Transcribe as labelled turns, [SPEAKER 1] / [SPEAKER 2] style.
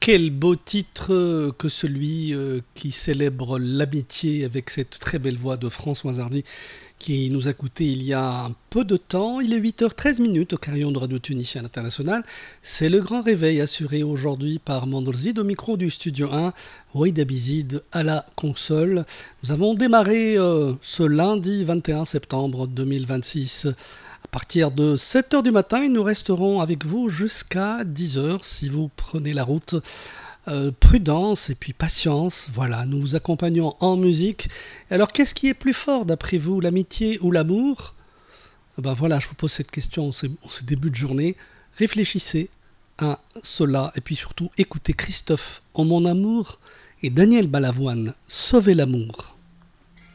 [SPEAKER 1] Quel beau titre que celui qui célèbre l'amitié avec cette très belle voix de François Hardy qui nous a coûté il y a un peu de temps. Il est 8h13 au carillon de Radio Tunisien International. C'est le grand réveil assuré aujourd'hui par Mandolzid au micro du Studio 1, Ouaïd Abizid à la console. Nous avons démarré ce lundi 21 septembre 2026. À partir de 7h du matin, et nous resterons avec vous jusqu'à 10h si vous prenez la route. Prudence et puis patience, voilà, nous vous accompagnons en musique. Alors qu'est-ce qui est plus fort d'après vous, l'amitié ou l'amour? Ben voilà, je vous pose cette question en ce début de journée. Réfléchissez à cela et puis surtout écoutez Christophe en mon amour et Daniel Balavoine, Sauvez l'amour.